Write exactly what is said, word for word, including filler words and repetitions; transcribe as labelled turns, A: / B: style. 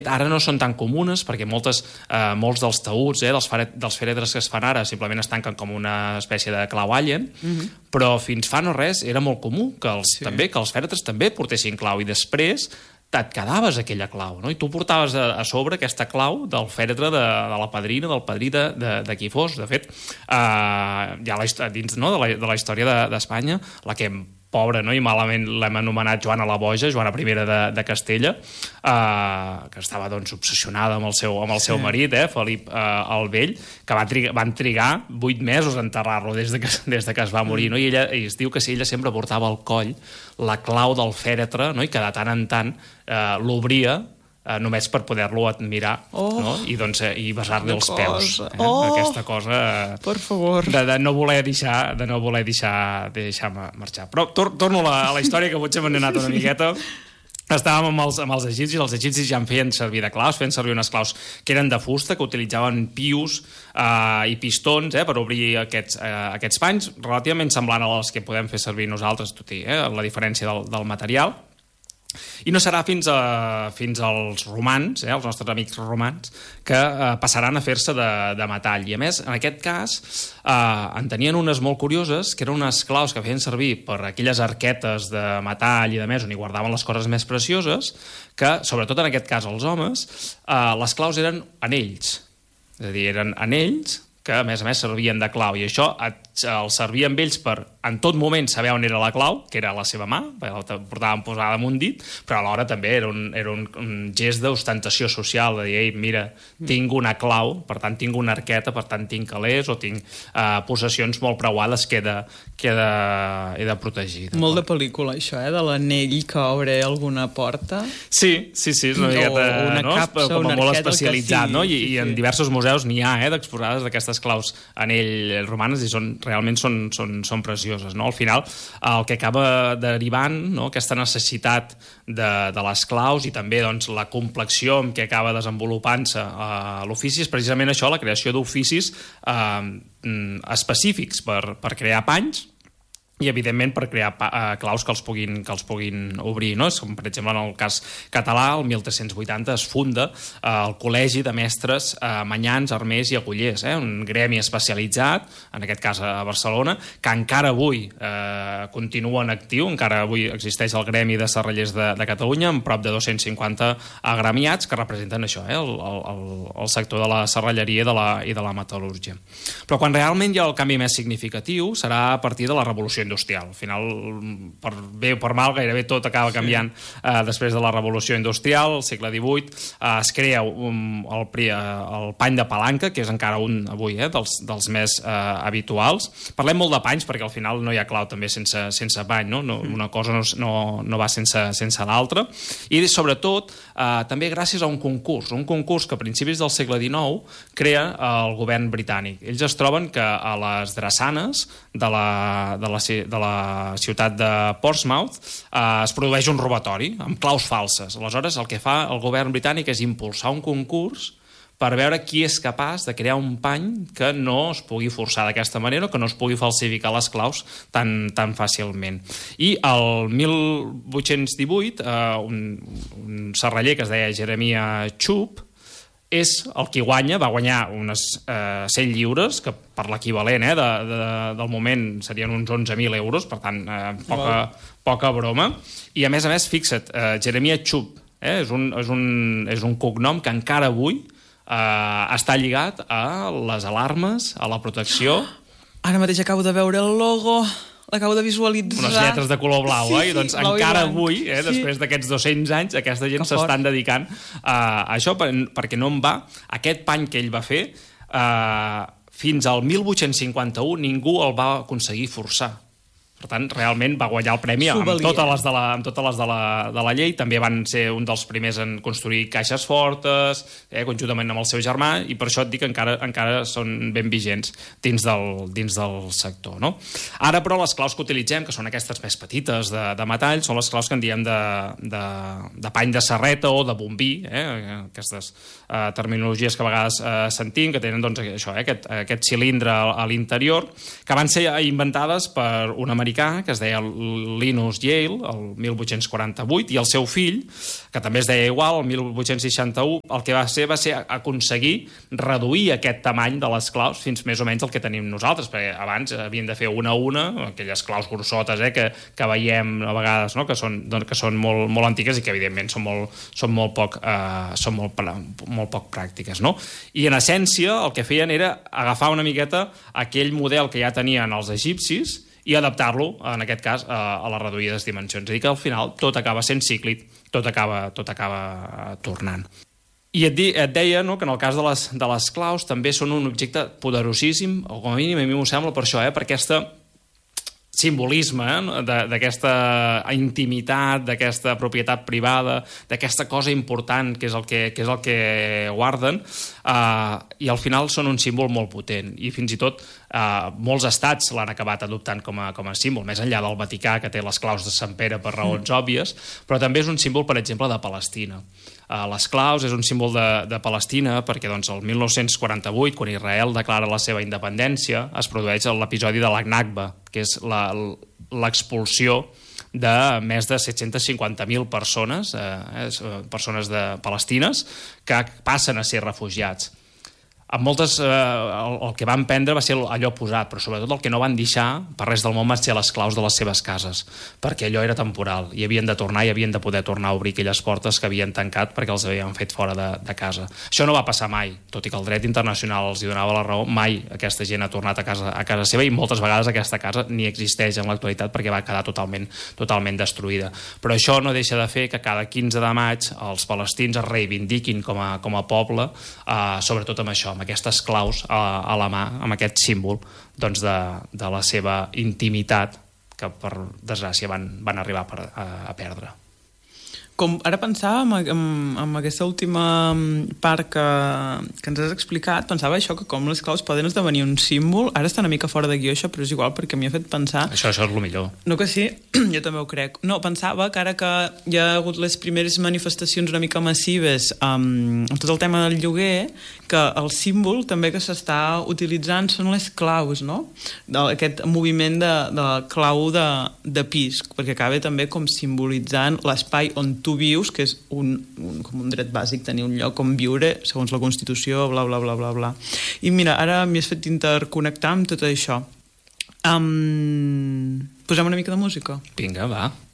A: Ara no són tan comunes perquè moltes, eh, molts dels taüts, eh, dels, dels fèretres que es fan ara simplement es tanquen com una espècie de clau allen, mm-hmm. però fins fa no res era molt comú que els, sí. també, que els fèretres també portessin clau i després et quedaves aquella clau, no? I tu portaves a, a sobre aquesta clau del fèretre de, de la padrina, del padrí de, de, de qui fos. De fet, eh, ja la, dins no, de, la, de la història d'Espanya, de, la que pobra, no? I malament l'hem anomenat Joana la Boja, Joana I de, de Castella, eh, que estava doncs, obsessionada amb el seu, amb el seu sí. marit, eh, Felip eh, el Vell, que va trigar, van trigar vuit mesos a enterrar-lo des, de que, des de que es va morir. No? I, ella, I es diu que si ella sempre portava al coll la clau del fèretre, no? I que de tant en tant eh, l'obria Uh, només per poder-lo admirar oh, no? I, doncs, uh, i besar-li els peus eh?
B: oh,
A: aquesta cosa uh,
B: per favor
A: de, de no voler deixar de no voler deixar, de deixar marxar. Però tor torno a la, a la història, que potser m'he anat una miqueta. Estàvem amb els, amb els egipcis, els egipcis ja en feien servir de claus, feien servir unes claus que eren de fusta, que utilitzaven pius uh, i pistons eh, per obrir aquests, uh, aquests panys, relativament semblant a les que podem fer servir nosaltres, tot i eh, la diferència del, del material. I no serà fins, a, fins als romans, eh, els nostres amics romans, que eh, passaran a fer-se de, de metall. I a més, en aquest cas, eh, en tenien unes molt curioses, que eren unes claus que feien servir per aquelles arquetes de metall i de més, on hi guardaven les coses més precioses, que, sobretot en aquest cas els homes, eh, les claus eren anells. És a dir, eren anells que a més a més servien de clau, i això els servia amb ells per en tot moment saber on era la clau, que era a la seva mà, la portaven posada damunt dit, però alhora també era un, era un, un gest d'ostentació social, de dir, ei, mira, tinc una clau, per tant tinc una arqueta, per tant tinc calés o tinc uh, possessions molt preuades que he de, que he de, he de protegir.
B: Molt de pel·lícula, això, eh? De l'anell que obre alguna porta.
A: Sí, sí, sí, és una miqueta,
B: o una
A: no?
B: capsa,
A: com
B: una
A: molt
B: arqueta,
A: especialitzat,
B: sí,
A: no? I,
B: sí, sí.
A: I en diversos museus n'hi ha, eh, d'exposades d'aquestes claus anell romanes, i són, realment són, són, són precioses, no? Al final, el que acaba derivant, no? Aquesta necessitat de, de les claus i també doncs, la complexió amb què acaba desenvolupant-se eh, l'ofici és precisament això, la creació d'oficis eh, específics per, per crear panys, i evidentment per crear uh, claus que els puguin, que els puguin obrir, no? Com per exemple en el cas català, el mil tres-cents vuitanta es funda uh, el Col·legi de Mestres uh, Manyans, Armers i Agullers, eh? Un gremi especialitzat, en aquest cas a Barcelona, que encara avui uh, continua en actiu, encara avui existeix el Gremi de Serrallers de, de Catalunya, amb prop de dos-cents cinquanta agremiats que representen això, eh? el, el, el sector de la serralleria i de la, i de la metal·lúrgia. Però quan realment hi ha el canvi més significatiu serà a partir de la revolució industrial. Al final, per bé o per mal, gairebé tot acaba canviant eh, després de la revolució industrial, al segle divuit, eh, es crea un, el, el pany de palanca, que és encara un avui eh, dels, dels més eh, habituals. Parlem molt de panys perquè al final no hi ha clau també sense, sense pany, no? No, una cosa no, no, no va sense, sense l'altra. I sobretot, eh, també gràcies a un concurs, un concurs que a principis del segle dinou crea el govern britànic. Ells es troben que a les drassanes de la, de la de la ciutat de Portsmouth eh, es produeix un robatori amb claus falses. Aleshores, el que fa el govern britànic és impulsar un concurs per veure qui és capaç de crear un pany que no es pugui forçar d'aquesta manera, que no es pugui falsificar les claus tan, tan fàcilment. I el mil vuit-cents divuit, eh, un, un serraller que es deia Jeremiah Chubb és el qui guanya, va guanyar unes eh, cent lliures, que per l'equivalent eh, de, de, del moment serien uns onze mil euros, per tant, eh, poca, poca broma. I a més a més, fixa't, eh, Jeremiah Chubb eh, és, un, és, un, és un cognom que encara avui eh, està lligat a les alarmes, a la protecció.
B: Ara mateix acabo de veure el logo... L'acabo de visualitzar.
A: Unes lletres de color blau, sí, eh? I doncs
B: blau
A: encara
B: i
A: avui, eh, després sí. d'aquests dos-cents anys, aquesta gent s'estan dedicant a això, per, perquè no en va. Aquest pany que ell va fer, eh, fins al mil vuit-cents cinquanta-u ningú el va aconseguir forçar. Per tant, realment va guanyar el premi amb totes les, de la, amb totes les de la, de la llei. També van ser un dels primers en construir caixes fortes, eh, conjuntament amb el seu germà, i per això et dic que encara, encara són ben vigents dins del, dins del sector. No? Ara, però, les claus que utilitzem, que són aquestes més petites de, de metall, són les claus que en diem de, de, de pany de serreta o de bombí, eh, aquestes eh, terminologies que a vegades eh, sentim, que tenen doncs, això, eh, aquest, aquest cilindre a, a l'interior, que van ser inventades per un americà americà que es deia Linus Yale, el mil vuit-cents quaranta-vuit, i el seu fill, que també es deia igual, el mil vuit-cents seixanta-u, el que va ser va ser aconseguir reduir aquest tamany de les claus fins més o menys el que tenim nosaltres, perquè abans havien de fer una a una, aquelles claus grossotes eh, que, que veiem a vegades, no? que són, doncs, que són molt, molt antigues i que evidentment són molt, són molt, poc, eh, són molt, molt poc pràctiques. No? I en essència el que feien era agafar una miqueta aquell model que ja tenien els egipcis i adaptar-lo, en aquest cas, a les reduïdes dimensions. És a dir, que al final tot acaba sent cíclic, tot acaba, tot acaba tornant. I et, di, et deia no, que en el cas de les, de les claus també són un objecte poderosíssim, o com a mínim a mi m'ho sembla per això, eh, per aquesta simbolisme eh, d'aquesta intimitat, d'aquesta propietat privada, d'aquesta cosa important que és el que, que, és el que guarden, eh, i al final són un símbol molt potent, i fins i tot eh, molts estats l'han acabat adoptant com a, com a símbol, més enllà del Vaticà, que té les claus de Sant Pere per raons mm. òbvies, però també és un símbol, per exemple, de Palestina. Uh, les claus és un símbol de, de Palestina perquè doncs, el mil nou-cents quaranta-vuit, quan Israel declara la seva independència, es produeix l'episodi de la Nakba, que és l'expulsió de més de set-cents cinquanta mil persones, eh, persones de palestines, que passen a ser refugiats. Amb moltes, eh, el, el que van prendre va ser allò posat, però sobretot el que no van deixar per res del món van ser les claus de les seves cases, perquè allò era temporal, i havien de tornar i havien de poder tornar a obrir aquelles portes que havien tancat perquè els havien fet fora de, de casa. Això no va passar mai, tot i que el dret internacional els hi donava la raó, mai aquesta gent ha tornat a casa, a casa seva, i moltes vegades aquesta casa ni existeix en l'actualitat perquè va quedar totalment, totalment destruïda. Però això no deixa de fer que cada quinze de maig els palestins es reivindiquin com a, com a poble, eh, sobretot amb això, amb aquestes claus a, a la mà, amb aquest símbol doncs de, de la seva intimitat que per desgràcia van, van arribar per, a, a perdre.
B: Com ara pensava en, en, en aquesta última part que, que ens has explicat, pensava això, que com les claus poden esdevenir un símbol. Ara està una mica fora de guió això, però és igual perquè m'hi ha fet pensar...
A: Això, això és el millor.
B: No que sí? Jo també ho crec. No, pensava que ara que hi ha hagut les primeres manifestacions una mica massives amb, amb tot el tema del lloguer, que el símbol també que s'està utilitzant són les claus, no? Aquest moviment de, de clau de, de pis, perquè acaba també com simbolitzant l'espai on tu vius, que és un, un, com un dret bàsic, tenir un lloc on viure segons la Constitució, bla, bla, bla, bla, bla. I mira, ara m'hi has fet interconnectar amb tot això. Um, posem una mica de música?
A: Vinga, va.